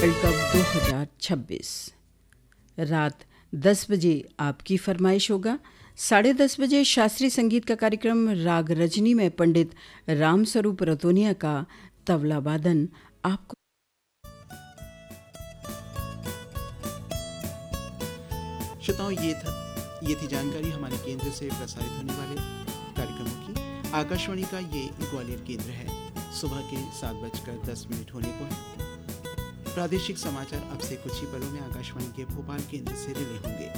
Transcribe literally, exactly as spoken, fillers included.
World cup दो हज़ार छब्बीस। रात दस बजे आपकी फरमाइश होगा। साढ़े दस बजे शास्त्रीय संगीत का कार्यक्रम राग रजनी में पंडित राम स्वरूप रतोनिया का तबला वादन आपको। श्रोताओं, ये था ये थी जानकारी हमारे केंद्र से प्रसारित होने वाले कार्यक्रमों की। आकाशवाणी का ये ग्वालियर केंद्र है। सुबह के सात बजकर दस मिनट होने पर प्रादेशिक समाचार अब से कुछ ही पलों में आकाशवाणी के भोपाल केंद्र से रिले होंगे।